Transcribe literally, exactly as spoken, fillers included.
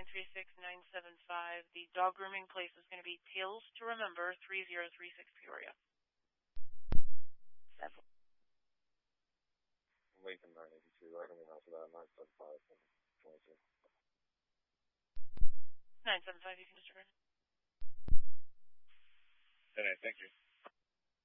nine three six nine seven five. The dog grooming place is going to be Tales to Remember, three zero three six Peoria. Seven. Lincoln nine eighty-two, I don't know for that, nine seven five, twenty-two. nine seven five, you can just turn. Hey, thank you.